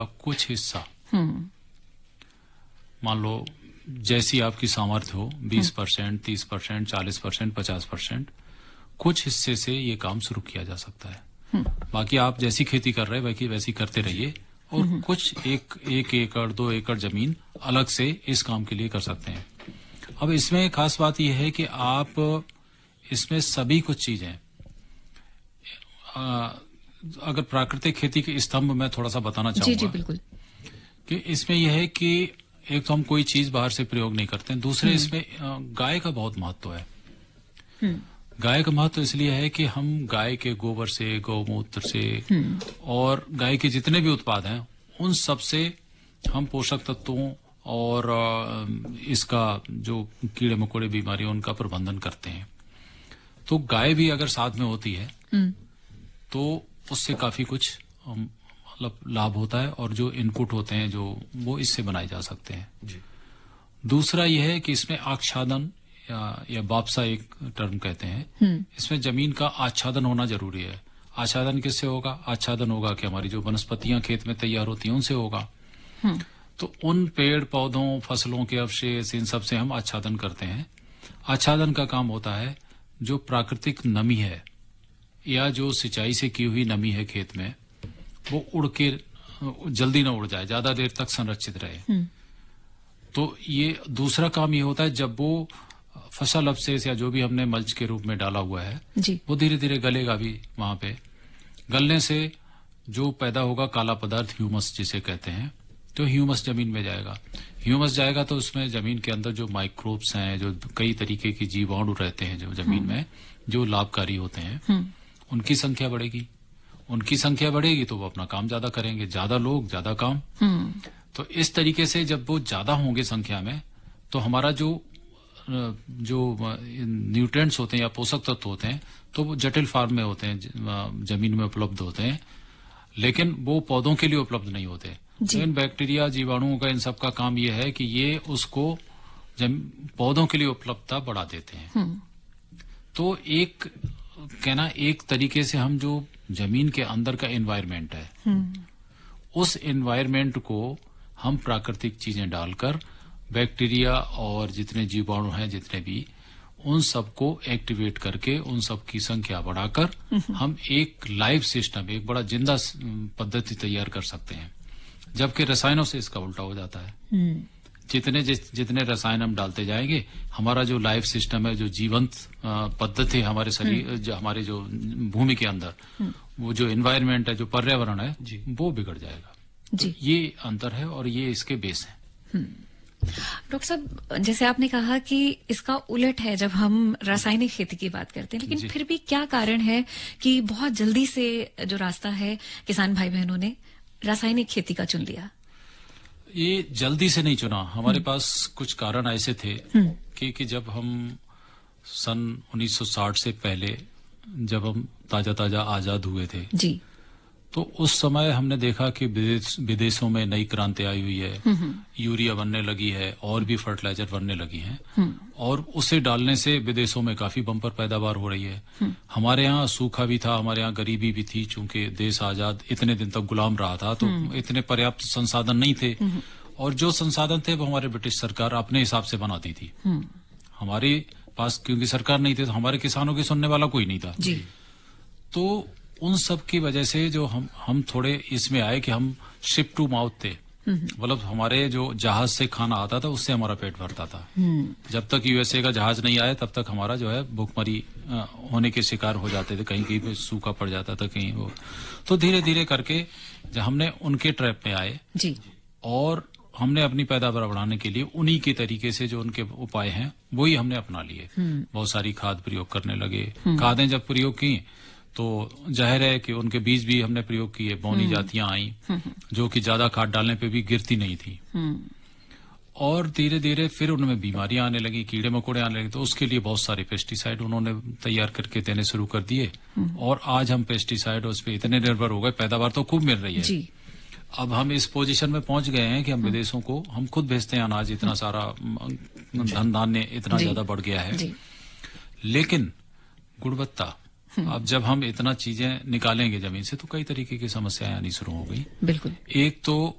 कुछ हिस्सा, मान लो जैसी आपकी सामर्थ्य हो, 20%, 30%, 40%, 50%, कुछ हिस्से से ये काम शुरू किया जा सकता है। बाकी आप जैसी खेती कर रहे हैं बाकी वैसी करते रहिए, और कुछ एक एकड़ 2 एकड़ जमीन अलग से इस काम के लिए कर सकते हैं। अब इसमें खास बात यह है कि आप इसमें सभी कुछ चीजें, अगर प्राकृतिक खेती के स्तंभ में थोड़ा सा बताना चाहूंगा। जी बिल्कुल। कि इसमें यह है कि एक तो हम कोई चीज बाहर से प्रयोग नहीं करते, दूसरे इसमें गाय का बहुत महत्व है। गाय का महत्व इसलिए है कि हम गाय के गोबर से, गौमूत्र से और गाय के जितने भी उत्पाद हैं उन सब से हम पोषक तत्वों और इसका जो कीड़े मकोड़े बीमारियों उनका प्रबंधन करते हैं। तो गाय भी अगर साथ में होती है तो उससे काफी कुछ मतलब लाभ होता है, और जो इनपुट होते हैं जो वो इससे बनाए जा सकते हैं। जी। दूसरा यह है कि इसमें आच्छादन या बापसा एक टर्म कहते हैं, इसमें जमीन का आच्छादन होना जरूरी है। आच्छादन किससे होगा? आच्छादन होगा कि हमारी जो वनस्पतियां खेत में तैयार होती हैं उनसे होगा। तो उन पेड़ पौधों फसलों के अवशेष इन सब से हम आच्छादन करते हैं। आच्छादन का काम होता है जो प्राकृतिक नमी है या जो सिंचाई से की हुई नमी है खेत में, वो उड़ के जल्दी ना उड़ जाए, ज्यादा देर तक संरक्षित रहे। तो ये दूसरा काम ये होता है जब वो फसल अवशेष या जो भी हमने मल्च के रूप में डाला हुआ है वो धीरे धीरे गलेगा भी वहां पे। गलने से जो पैदा होगा काला पदार्थ, ह्यूमस जिसे कहते हैं, तो ह्यूमस जमीन में जाएगा। ह्यूमस जाएगा तो उसमें जमीन के अंदर जो माइक्रोब्स हैं, जो कई तरीके की जीवाणु रहते हैं जो जमीन में जो लाभकारी होते हैं, उनकी संख्या बढ़ेगी। उनकी संख्या बढ़ेगी तो वो अपना काम ज्यादा करेंगे, ज्यादा लोग ज्यादा काम। तो इस तरीके से जब वो ज्यादा होंगे संख्या में तो हमारा जो न्यूट्रिएंट्स होते हैं या पोषक तत्व होते हैं तो वो जटिल फॉर्म में होते हैं, जमीन में उपलब्ध होते हैं, लेकिन वो पौधों के लिए उपलब्ध नहीं होते। इन बैक्टीरिया जीवाणुओं का इन सब का काम ये है कि ये उसको पौधों के लिए उपलब्धता बढ़ा देते हैं। तो एक कहना एक तरीके से हम जो जमीन के अंदर का एनवायरमेंट है उस एनवायरमेंट को हम प्राकृतिक चीजें डालकर बैक्टीरिया और जितने जीवाणु हैं जितने भी, उन सबको एक्टिवेट करके उन सब की संख्या बढ़ाकर हम एक लाइव सिस्टम, एक बड़ा जिंदा पद्धति तैयार कर सकते हैं। जबकि रसायनों से इसका उल्टा हो जाता है। जितने रसायन हम डालते जाएंगे हमारा जो लाइफ सिस्टम है, जो जीवंत पद्धति है हमारे शरीर, हमारे जो भूमि के अंदर वो जो एनवायरनमेंट है, जो पर्यावरण है, वो बिगड़ जाएगा। तो ये अंतर है और ये इसके बेस है। डॉक्टर साहब, जैसे आपने कहा कि इसका उलट है जब हम रासायनिक खेती की बात करते हैं, लेकिन फिर भी क्या कारण है कि बहुत जल्दी से जो रास्ता है किसान भाई बहनों ने रासायनिक खेती का चुन लिया? ये जल्दी से नहीं चुना। हमारे पास कुछ कारण ऐसे थे कि जब हम सन 1960 से पहले जब हम ताजा आजाद हुए थे जी, तो उस समय हमने देखा कि विदेशों में नई क्रांति आई हुई है, यूरिया बनने लगी है और भी फर्टिलाइजर बनने लगी हैं, और उसे डालने से विदेशों में काफी बम्पर पैदावार हो रही है। हमारे यहाँ सूखा भी था, हमारे यहाँ गरीबी भी थी, चूंकि देश आजाद इतने दिन तक गुलाम रहा था तो इतने पर्याप्त संसाधन नहीं थे, और जो संसाधन थे वो हमारे ब्रिटिश सरकार अपने हिसाब से बनाती थी। हमारे पास क्योंकि सरकार नहीं थी तो हमारे किसानों की सुनने वाला कोई नहीं था जी। तो उन सब की वजह से जो हम थोड़े इसमें आए कि हम शिप टू माउथ थे, मतलब हमारे जो जहाज से खाना आता था उससे हमारा पेट भरता था। जब तक यूएसए का जहाज नहीं आया तब तक हमारा जो है भूखमरी होने के शिकार हो जाते थे, कहीं कहीं पे सूखा पड़ जाता था, कहीं वो। तो धीरे धीरे करके जब हमने उनके ट्रैप में आए जी, और हमने अपनी पैदावार बढ़ाने के लिए उन्हीं के तरीके से जो उनके उपाय हैं वही हमने अपना लिए। बहुत सारी खाद प्रयोग करने लगे। खादें जब प्रयोग की तो जाहिर है कि उनके बीज भी हमने प्रयोग किए, बौनी जातियां आई जो कि ज्यादा खाद डालने पे भी गिरती नहीं थी, और धीरे धीरे फिर उनमें बीमारियां आने लगी, कीड़े मकोड़े आने लगे। तो उसके लिए बहुत सारे पेस्टिसाइड उन्होंने तैयार करके देने शुरू कर दिए, और आज हम पेस्टिसाइड उस पर इतने निर्भर हो गए, पैदावार तो खूब मिल रही है जी। अब हम इस पोजीशन में पहुंच गए हैं कि हम विदेशों को हम खुद भेजते हैं अनाज, इतना सारा धन धान्य इतना ज्यादा बढ़ गया है, लेकिन गुणवत्ता अब जब हम इतना चीजें निकालेंगे जमीन से तो कई तरीके की समस्याएं आनी शुरू हो गई। बिल्कुल। एक तो